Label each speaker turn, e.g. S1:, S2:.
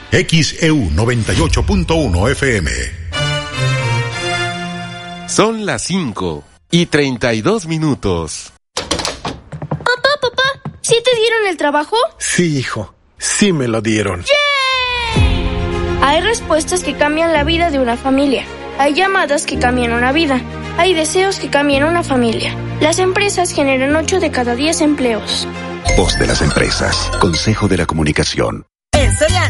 S1: XEU 98.1 FM.
S2: Son las 5:32.
S3: Papá, ¿sí te dieron el trabajo?
S4: Sí, hijo, sí me lo dieron.
S3: ¡Yay! Hay respuestas que cambian la vida de una familia. Hay llamadas que cambian una vida. Hay deseos que cambian una familia. Las empresas generan 8 de cada 10 empleos.
S5: Voz de las empresas. Consejo de la Comunicación.
S6: En Soriana